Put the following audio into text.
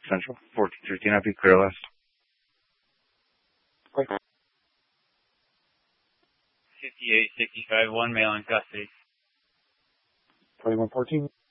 Central, 1413. I'll be clear last. 5865, one male in custody. 2114.